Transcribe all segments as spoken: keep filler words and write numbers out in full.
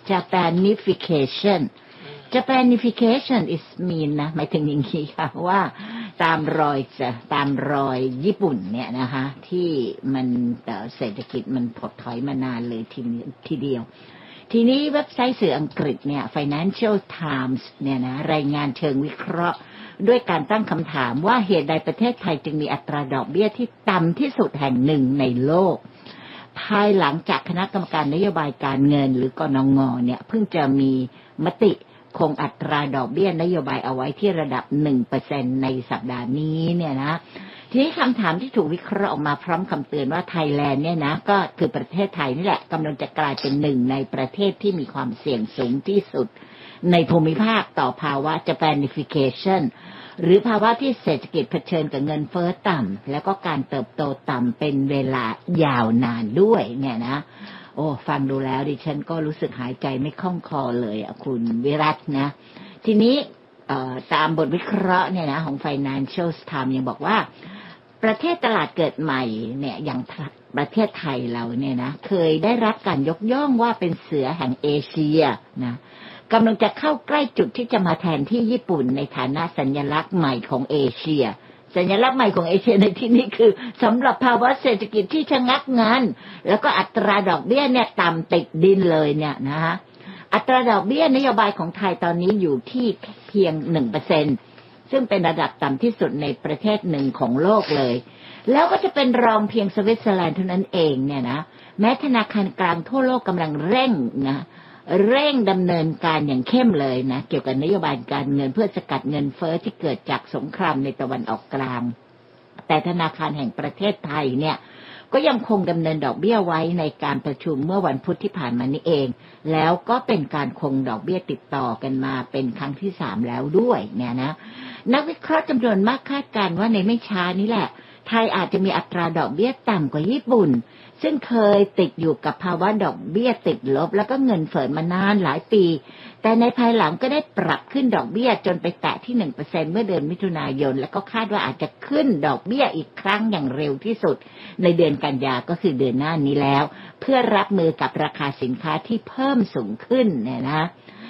Japanification Japanification is mean นะหมายถึงอย่างนี้ค่ะว่าตามรอยจะตามรอยญี่ปุ่นเนี่ยนะคะที่มันเศรษฐกิจมันถดถอยมานานเลยทีทีเดียวทีนี้เว็บไซต์สื่ออังกฤษเนี่ย Financial Times เนี่ยนะรายงานเชิงวิเคราะห์ด้วยการตั้งคำถามว่าเหตุใดประเทศไทยจึงมีอัตราดอกเบี้ยที่ต่ำที่สุดแห่งหนึ่งในโลกภายหลังจากคณะกรรมการนโยบายการเงินหรือกนง.เนี่ยเพิ่งจะมีมติคงอัตราดอกเบี้ยนโยบายเอาไว้ที่ระดับ หนึ่งเปอร์เซ็นต์ ในสัปดาห์นี้เนี่ยนะทีนี้คำถามที่ถูกวิเคราะห์ออกมาพร้อมคำเตือนว่าไทยแลนด์เนี่ยนะก็คือประเทศไทยนี่แหละกำลังจะกลายเป็นหนึ่งในประเทศที่มีความเสี่ยงสูงที่สุดในภูมิภาคต่อภาวะ Japanification หรือภาวะที่เศรษฐกิจเผชิญกับเงินเฟ้อต่ำแล้วก็การเติบโตต่ำเป็นเวลายาวนานด้วยเนี่ยนะโอ้ฟังดูแล้วดิฉันก็รู้สึกหายใจไม่คล่องคอเลยอ่ะคุณวิรัตนะทีนี้ตามบทวิเคราะห์เนี่ยนะของ Financial Times ยังบอกว่าประเทศตลาดเกิดใหม่เนี่ยอย่างประเทศไทยเราเนี่ยนะเคยได้รับการยกย่องว่าเป็นเสือแห่งเอเชียนะกำลังจะเข้าใกล้จุดที่จะมาแทนที่ญี่ปุ่นในฐานะสัญลักษณ์ใหม่ของเอเชียสัญลักษณ์ใหม่ของเอเชียในที่นี้คือสำหรับภาวะเศรษฐกิจที่ชะงักงันแล้วก็อัตราดอกเบี้ยเนี่ยต่ำติดดินเลยเนี่ยนะฮะอัตราดอกเบี้ยนโยบายของไทยตอนนี้อยู่ที่เพียง หนึ่งเปอร์เซ็นต์ ซึ่งเป็นระดับต่ำที่สุดในประเทศหนึ่งของโลกเลยแล้วก็จะเป็นรองเพียงสวิตเซอร์แลนด์เท่านั้นเองเนี่ยนะแม้ธนาคารกลางทั่วโลกกำลังเร่งนะเร่งดำเนินการอย่างเข้มเลยนะเกี่ยวกับนโยบายการเงินเพื่อสกัดเงินเฟ้อที่เกิดจากสงครามในตะวันออกกลางแต่ธนาคารแห่งประเทศไทยเนี่ยก็ยังคงดำเนินดอกเบี้ยไว้ในการประชุมเมื่อวันพุธที่ผ่านมานี้เองแล้วก็เป็นการคงดอกเบี้ยติดต่อกันมาเป็นครั้งที่สามแล้วด้วยเนี่ยนะนักวิเคราะห์จำนวนมากคาดการณ์ว่าในไม่ช้านี้แหละไทยอาจจะมีอัตราดอกเบี้ยต่ำกว่าญี่ปุ่นซึ่งเคยติดอยู่กับภาวะดอกเบี้ยติดลบแล้วก็เงินเฟ้อมานานหลายปีแต่ในภายหลังก็ได้ปรับขึ้นดอกเบี้ยจนไปแตะที่ หนึ่งเปอร์เซ็นต์ เมื่อเดือนมิถุนายนแล้วก็คาดว่าอาจจะขึ้นดอกเบี้ยอีกครั้งอย่างเร็วที่สุดในเดือนกันยาก็คือเดือนหน้านี้แล้วเพื่อรับมือกับราคาสินค้าที่เพิ่มสูงขึ้นเนี่ยนะ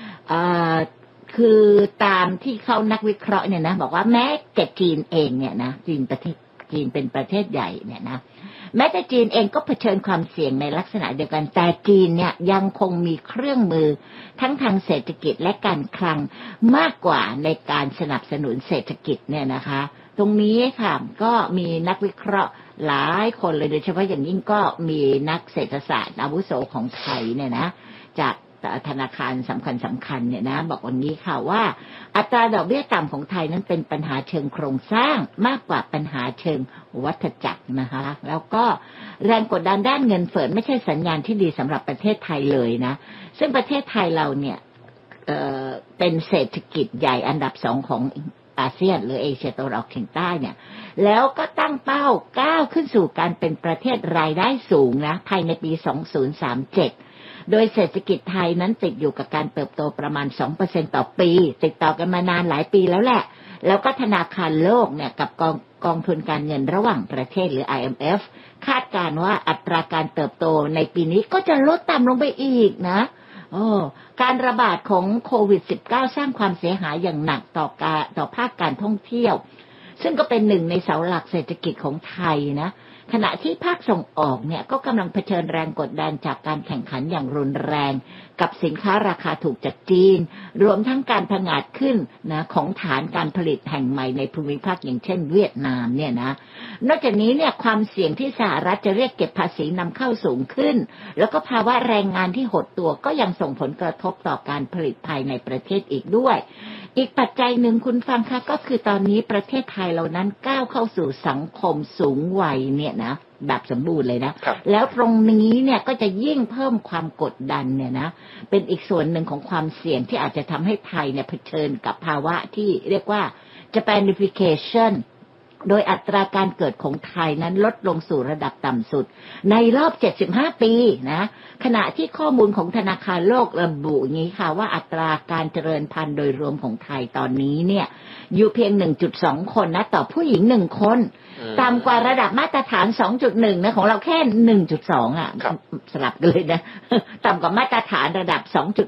คือตามที่เขานักวิเคราะห์เนี่ยนะบอกว่าแม้แต่จีนเองเนี่ยนะจีนประเทศจีนเป็นประเทศใหญ่เนี่ยนะแม้แต่จีนเองก็เผชิญความเสี่ยงในลักษณะเดียวกันแต่จีนเนี่ยยังคงมีเครื่องมือทั้งทางเศรษฐกิจและการคลังมากกว่าในการสนับสนุนเศรษฐกิจเนี่ยนะคะตรงนี้ค่ะก็มีนักวิเคราะห์หลายคนเลยโดยเฉพาะอย่างยิ่งก็มีนักเศรษฐศาสตร์อาวุโสของไทยเนี่ยนะจากธนาคารสำคัญสำคัญเนี่ยนะบอกวันนี้ค่ะว่าอัตราดอกเบี้ยต่ำของไทยนั้นเป็นปัญหาเชิงโครงสร้างมากกว่าปัญหาเชิงวัฏจักรนะคะแล้วก็แรงกดดันด้านเงินเฟ้อไม่ใช่สัญญาณที่ดีสำหรับประเทศไทยเลยนะซึ่งประเทศไทยเราเนี่ย เอ่อ เป็นเศรษฐกิจใหญ่อันดับสองของอาเซียนหรือเอเชียตะวันออกเฉียงใต้เนี่ยแล้วก็ตั้งเป้าก้าวขึ้นสู่การเป็นประเทศรายได้สูงนะภายในปีสองพันสามสิบเจ็ดโดยเศรษฐกิจไทยนั้นติดอยู่กับการเติบโตประมาณ สองเปอร์เซ็นต์ ต่อปีติดต่อกันมานานหลายปีแล้วแหละแล้วก็ธนาคารโลกเนี่ยกับกองกองทุนการเงินระหว่างประเทศหรือ ไอ เอ็ม เอฟ คาดการณ์ว่าอัตราการเติบโตในปีนี้ก็จะลดต่ำลงไปอีกนะโอ้การระบาดของโควิด สิบเก้า สร้างความเสียหายอย่างหนักต่อการต่อภาคการท่องเที่ยวซึ่งก็เป็นหนึ่งในเสาหลักเศรษฐกิจของไทยนะขณะที่ภาคส่งออกเนี่ยก็กำลังเผชิญแรงกดดันจากการแข่งขันอย่างรุนแรงกับสินค้าราคาถูกจากจีนรวมทั้งการผงาดขึ้นนะของฐานการผลิตแห่งใหม่ในภูมิภาคอย่างเช่นเวียดนามเนี่ยนะนอกจากนี้เนี่ยความเสี่ยงที่สหรัฐจะเรียกเก็บภาษีนำเข้าสูงขึ้นแล้วก็ภาวะแรงงานที่หดตัวก็ยังส่งผลกระทบต่อการผลิตภายในประเทศอีกด้วยอีกปัจจัยหนึ่งคุณฟังคะก็คือตอนนี้ประเทศไทยเรานั้นก้าวเข้าสู่สังคมสูงวัยเนี่ยนะแบบสมบูรณ์เลยนะแล้วตรงนี้เนี่ยก็จะยิ่งเพิ่มความกดดันเนี่ยนะเป็นอีกส่วนหนึ่งของความเสี่ยงที่อาจจะทำให้ไทยเนี่ยเผชิญกับภาวะที่เรียกว่า Japanification โดยอัตราการเกิดของไทยนั้นลดลงสู่ระดับต่ำสุดในรอบเจ็ดสิบห้าปีนะขณะที่ข้อมูลของธนาคารโลกระบุอย่างนี้ค่ะว่าอัตราการเจริญพันธุ์โดยรวมของไทยตอนนี้เนี่ยอยู่เพียง หนึ่งจุดสอง คนนะต่อผู้หญิงหนึ่งคนต่ำกว่าระดับมาตรฐาน สองจุดหนึ่ง นะของเราแค่ หนึ่งจุดสอง อ่ะสลับกันเลยนะต่ำกว่ามาตรฐานระดับ สองจุด